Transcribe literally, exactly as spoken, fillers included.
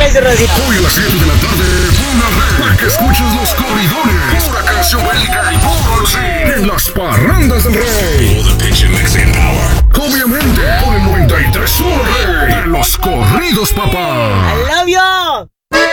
Nice, Rodrigo. Hoy a las siete de la tarde, pon la red para que escuches los corridones. Pura canción bélica y puro sí. En las parrandas del rey. All the pitch and mixing power. Obviamente, por el noventa y tres uno Rey. De los corridos, papá. I love you.